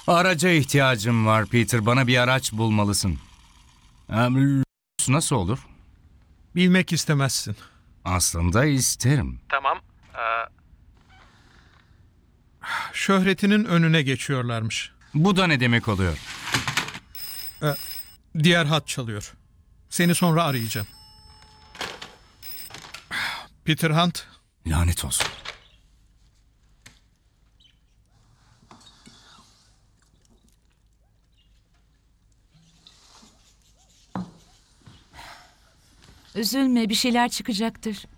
Araca ihtiyacım var Peter. Bana bir araç bulmalısın. Nasıl olur? Bilmek istemezsin. Aslında isterim. Tamam. Şöhretinin önüne geçiyorlarmış. Bu da ne demek oluyor? Diğer hat çalıyor. Seni sonra arayacağım. Peter Hunt. Lanet olsun. Üzülme, bir şeyler çıkacaktır.